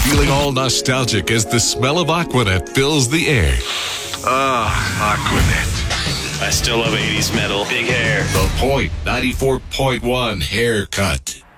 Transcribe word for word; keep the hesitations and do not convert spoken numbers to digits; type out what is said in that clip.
Feeling all nostalgic as the smell of Aquanet fills the air. Ah, Aquanet. I still love eighties metal. Big hair. The Point ninety-four point one haircut.